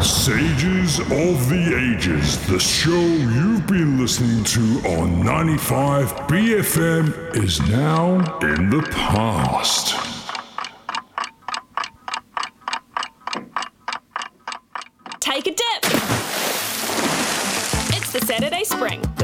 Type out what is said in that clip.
Sages of the Ages, the show you've been listening to on 95 BFM is now in the past. Take a dip. It's the Saturday Spring.